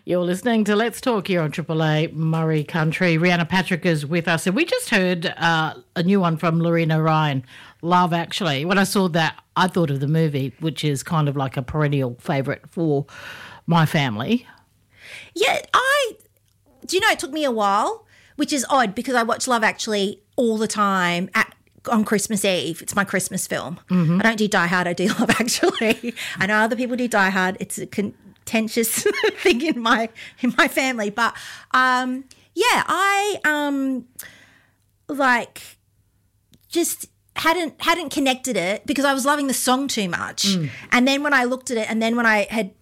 You're listening to Let's Talk here on Triple A Murray Country. Rhianna Patrick is with us, and we just heard a new one from Lorena Ryan, Love Actually. When I saw that, I thought of the movie, which is kind of like a perennial favourite for my family. Yeah, do you know, it took me a while, which is odd because I watch Love Actually all the time on Christmas Eve. It's my Christmas film. Mm-hmm. I don't do Die Hard, I do Love Actually. I know other people do Die Hard. It's a contentious thing in my family. But, I just hadn't connected it because I was loving the song too much. And then when I looked at it and then when I had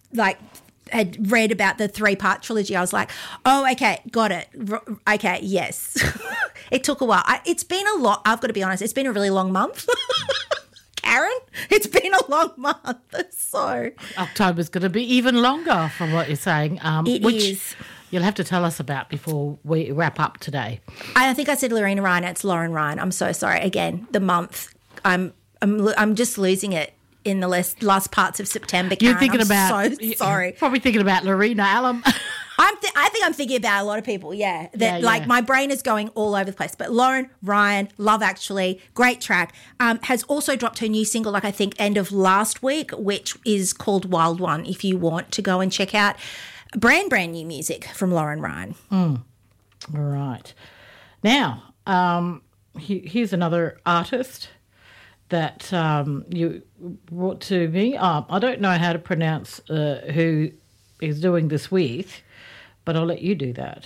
read about the 3-part trilogy, I was like, oh, okay, got it. Okay, yes. It took a while. It's been a lot. I've got to be honest. It's been a really long month. Karen, it's been a long month. So October's going to be even longer from what you're saying. Which is. You'll have to tell us about before we wrap up today. I think I said Lorena Ryan. It's Lauren Ryan. I'm so sorry. Again, the month. I'm just losing it in the last parts of September. Karen. You're thinking so sorry. Probably thinking about Lorena Allen. I think I'm thinking about a lot of people, yeah. My brain is going all over the place. But Lauren Ryan, Love Actually, great track, has also dropped her new single, I think, end of last week, which is called Wild One, if you want to go and check out brand new music from Lauren Ryan. All right. Now, here's another artist that you brought to me. I don't know how to pronounce who is doing this with, but I'll let you do that.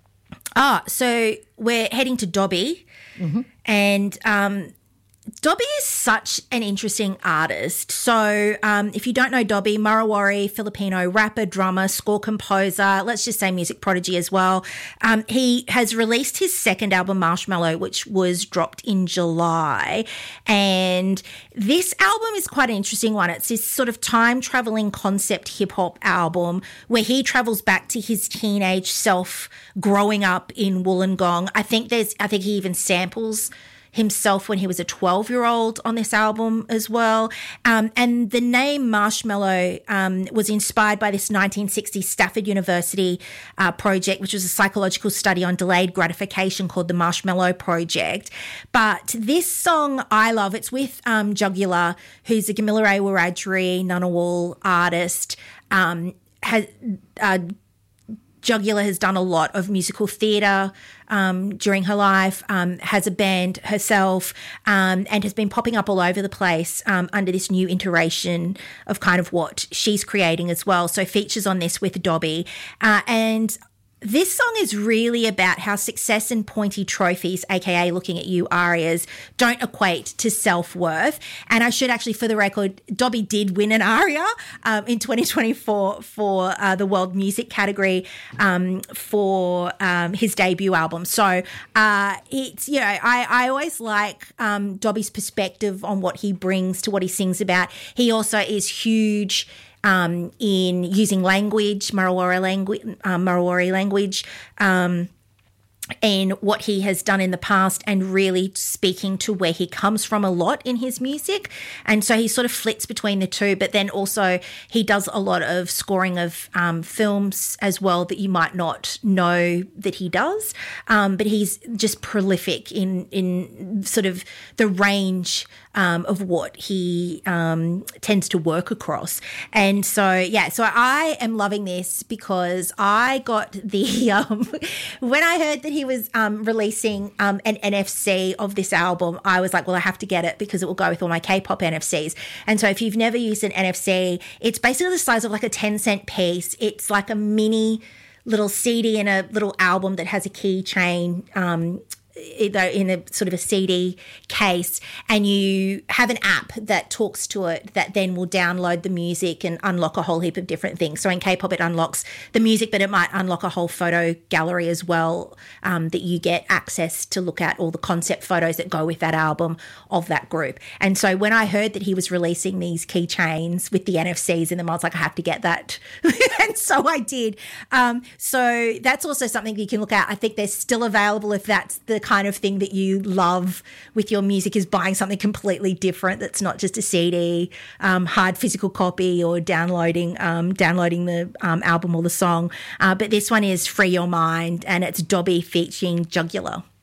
So we're heading to Dobby, and Dobby is such an interesting artist. So if you don't know Dobby, Marawari, Filipino rapper, drummer, score composer, let's just say music prodigy as well. He has released his second album, Marshmallow, which was dropped in July. And this album is quite an interesting one. It's this sort of time-traveling concept hip-hop album where he travels back to his teenage self growing up in Wollongong. I think he even samples himself when he was a 12-year-old on this album as well. And the name Marshmallow was inspired by this 1960 Stafford University project, which was a psychological study on delayed gratification called the Marshmallow Project. But this song I love. It's with Jugular, who's a Gamilaroi Wiradjuri Ngunnawal artist. Jugular has done a lot of musical theatre during her life, has a band herself, and has been popping up all over the place under this new iteration of kind of what she's creating as well. So features on this with Dobby. And this song is really about how success and pointy trophies, aka looking at you arias, don't equate to self-worth. And I should actually, for the record, Dobby did win an aria in 2024 for the world music category for his debut album. So it's, I always like Dobby's perspective on what he brings to what he sings about. He also is huge in using language, Marawari language, and what he has done in the past, and really speaking to where he comes from a lot in his music. And so he sort of flits between the two, but then also he does a lot of scoring of films as well that you might not know that he does. But he's just prolific in sort of the range of what he tends to work across. And so I am loving this because I got the when I heard that he was releasing an NFC of this album, I was like, well, I have to get it because it will go with all my K-pop NFCs. And so if you've never used an NFC, it's basically the size of like a 10-cent piece. It's like a mini little CD and a little album that has a keychain in a sort of a CD case, and you have an app that talks to it that then will download the music and unlock a whole heap of different things. So in K-pop it unlocks the music, but it might unlock a whole photo gallery as well, that you get access to look at all the concept photos that go with that album of that group. And so when I heard that he was releasing these keychains with the NFCs in them, I was like, I have to get that. And so I did. So that's also something you can look at. I think they're still available if that's the kind of thing that you love with your music is buying something completely different that's not just a CD, hard physical copy, or downloading the album or the song. But this one is Free Your Mind, and it's Dobby featuring Jugular.